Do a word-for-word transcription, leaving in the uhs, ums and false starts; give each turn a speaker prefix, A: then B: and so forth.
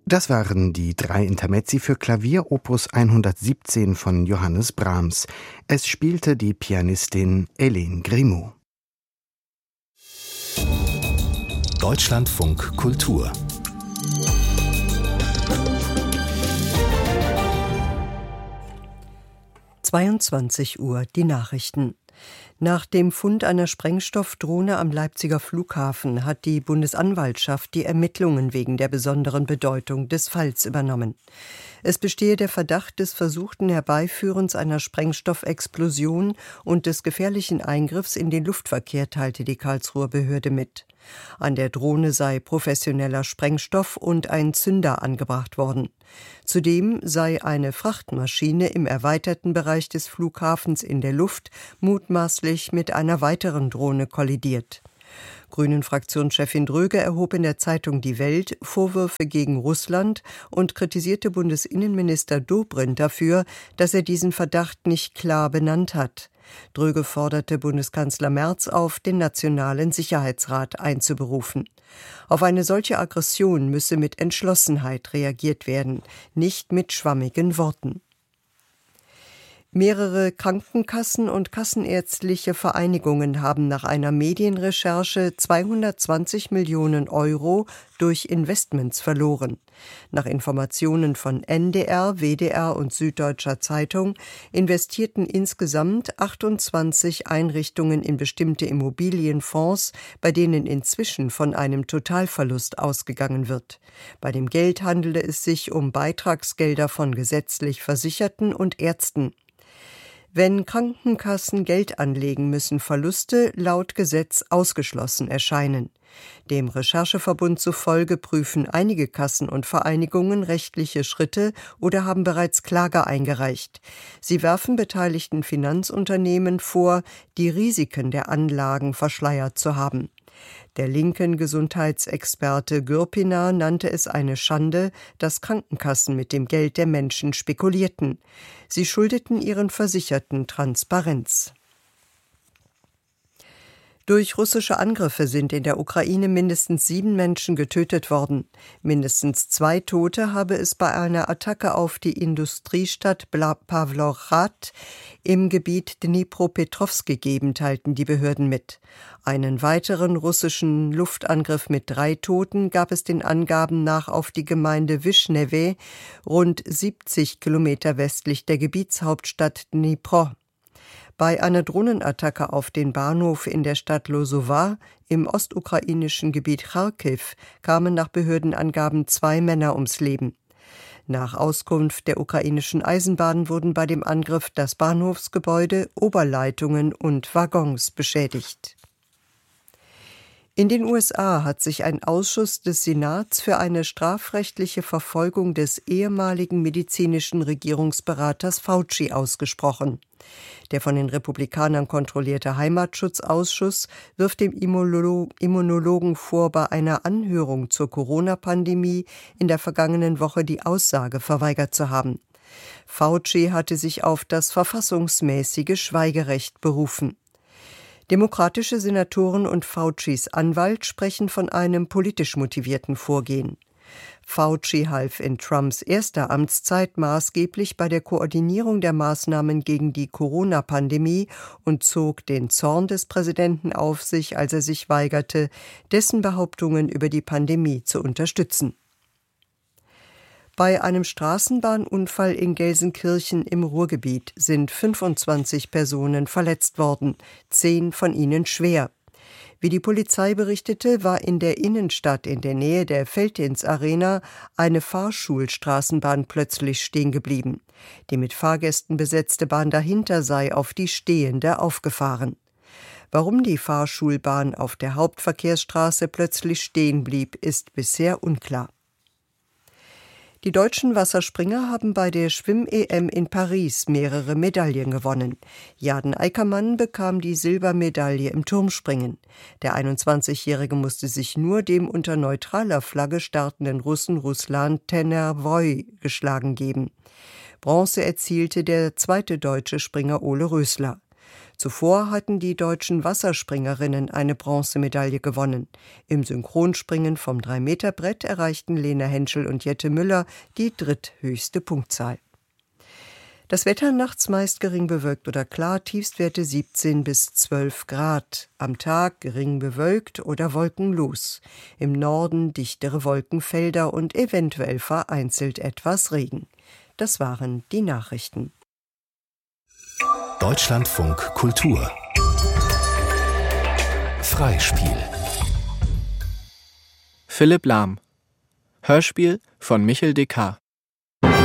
A: Das waren die drei Intermezzi für Klavier Opus hundertsiebzehn von Johannes Brahms. Es spielte die Pianistin Hélène Grimaud.
B: Deutschlandfunk Kultur.
C: zweiundzwanzig Uhr, die Nachrichten. Nach dem Fund einer Sprengstoffdrohne am Leipziger Flughafen hat die Bundesanwaltschaft die Ermittlungen wegen der besonderen Bedeutung des Falls übernommen. Es bestehe der Verdacht des versuchten Herbeiführens einer Sprengstoffexplosion und des gefährlichen Eingriffs in den Luftverkehr, teilte die Karlsruher Behörde mit. An der Drohne sei professioneller Sprengstoff und ein Zünder angebracht worden. Zudem sei eine Frachtmaschine im erweiterten Bereich des Flughafens in der Luft mutmaßlich mit einer weiteren Drohne kollidiert. Grünen-Fraktionschefin Dröge erhob in der Zeitung Die Welt Vorwürfe gegen Russland und kritisierte Bundesinnenminister Dobrindt dafür, dass er diesen Verdacht nicht klar benannt hat. Dröge forderte Bundeskanzler Merz auf, den Nationalen Sicherheitsrat einzuberufen. Auf eine solche Aggression müsse mit Entschlossenheit reagiert werden, nicht mit schwammigen Worten. Mehrere Krankenkassen und kassenärztliche Vereinigungen haben nach einer Medienrecherche zweihundertzwanzig Millionen Euro durch Investments verloren. Nach Informationen von N D R, W D R und Süddeutscher Zeitung investierten insgesamt achtundzwanzig Einrichtungen in bestimmte Immobilienfonds, bei denen inzwischen von einem Totalverlust ausgegangen wird. Bei dem Geld handele es sich um Beitragsgelder von gesetzlich Versicherten und Ärzten. Wenn Krankenkassen Geld anlegen, müssen Verluste laut Gesetz ausgeschlossen erscheinen. Dem Rechercheverbund zufolge prüfen einige Kassen und Vereinigungen rechtliche Schritte oder haben bereits Klage eingereicht. Sie werfen beteiligten Finanzunternehmen vor, die Risiken der Anlagen verschleiert zu haben. Der linken Gesundheitsexperte Gürpiner nannte es eine Schande, dass Krankenkassen mit dem Geld der Menschen spekulierten. Sie schuldeten ihren Versicherten Transparenz. Durch russische Angriffe sind in der Ukraine mindestens sieben Menschen getötet worden. Mindestens zwei Tote habe es bei einer Attacke auf die Industriestadt Pawlowrad im Gebiet Dnipropetrowsk gegeben, teilten die Behörden mit. Einen weiteren russischen Luftangriff mit drei Toten gab es den Angaben nach auf die Gemeinde Wischnewe, rund siebzig Kilometer westlich der Gebietshauptstadt Dnipro. Bei einer Drohnenattacke auf den Bahnhof in der Stadt Lozowa im ostukrainischen Gebiet Charkiw kamen nach Behördenangaben zwei Männer ums Leben. Nach Auskunft der ukrainischen Eisenbahn wurden bei dem Angriff das Bahnhofsgebäude, Oberleitungen und Waggons beschädigt. In den U S A hat sich ein Ausschuss des Senats für eine strafrechtliche Verfolgung des ehemaligen medizinischen Regierungsberaters Fauci ausgesprochen. Der von den Republikanern kontrollierte Heimatschutzausschuss wirft dem Immunologen vor, bei einer Anhörung zur Corona-Pandemie in der vergangenen Woche die Aussage verweigert zu haben. Fauci hatte sich auf das verfassungsmäßige Schweigerecht berufen. Demokratische Senatoren und Faucis Anwalt sprechen von einem politisch motivierten Vorgehen. Fauci half in Trumps erster Amtszeit maßgeblich bei der Koordinierung der Maßnahmen gegen die Corona-Pandemie und zog den Zorn des Präsidenten auf sich, als er sich weigerte, dessen Behauptungen über die Pandemie zu unterstützen. Bei einem Straßenbahnunfall in Gelsenkirchen im Ruhrgebiet sind fünfundzwanzig Personen verletzt worden, zehn von ihnen schwer. Wie die Polizei berichtete, war in der Innenstadt in der Nähe der Veltins-Arena eine Fahrschulstraßenbahn plötzlich stehen geblieben. Die mit Fahrgästen besetzte Bahn dahinter sei auf die stehende aufgefahren. Warum die Fahrschulbahn auf der Hauptverkehrsstraße plötzlich stehen blieb, ist bisher unklar. Die deutschen Wasserspringer haben bei der Schwimm-E M in Paris mehrere Medaillen gewonnen. Jaden Eickermann bekam die Silbermedaille im Turmspringen. Der einundzwanzigjährige musste sich nur dem unter neutraler Flagge startenden Russen Ruslan Tenervoy geschlagen geben. Bronze erzielte der zweite deutsche Springer Ole Rösler. Zuvor hatten die deutschen Wasserspringerinnen eine Bronzemedaille gewonnen. Im Synchronspringen vom drei Meter Brett erreichten Lena Henschel und Jette Müller die dritthöchste Punktzahl. Das Wetter nachts meist gering bewölkt oder klar, Tiefstwerte siebzehn bis zwölf Grad. Am Tag gering bewölkt oder wolkenlos. Im Norden dichtere Wolkenfelder und eventuell vereinzelt etwas Regen. Das waren die Nachrichten.
B: Deutschlandfunk Kultur Freispiel
D: Philipp Lahm Hörspiel von Michel Descartes